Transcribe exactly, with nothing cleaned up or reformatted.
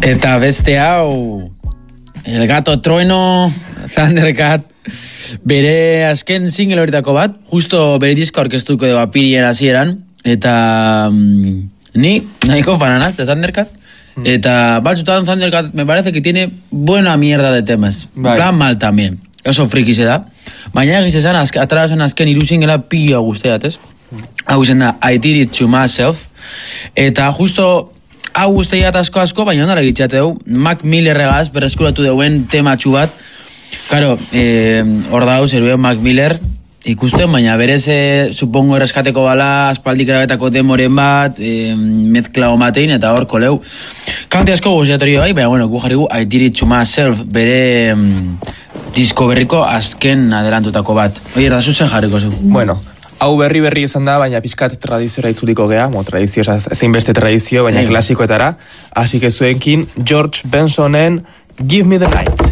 Eta beste hau, El Gato Trueno, Thundercat, bere azken single horitako bat, justo bere disko orkestuko de Bapirien hasieran, eta mm, ni nahiko fananaz de Thundercat, mm. eta batzutan Thundercat me parece que tiene buena mierda de temas, bai. Plan mal también, oso friki se da, baina egiz esan, azk, atara zen azken iru singela pila guzteat, ez? Mm. Hau zen da, I Did It To Myself, eta justo hau guztiat asko asko, baina ondara egitxateu, Mac Miller regaz, berreskuratu deuen tematxu bat. Karo, eh, hor dauz, eruen Mac Miller, ikusten, baina berez, eh, supongo erreskateko bala, aspaldik erabetako demoren bat, eh, mezkla omatein, eta hor koleu. Kanti asko guztiatorio bai, baina, bueno, gu jarrigu, I Did It To Myself, bere mm, disko berriko azken adelantutako bat. Oie, erdazutzen jarriko zu. Bueno, hau berri berri izan da, baina pixkat tradiziora itzuliko gea, mo, tradizio, zein beste tradizio, baina klasikoetara, hasi que zuenkin George Bensonen Give Me The Night.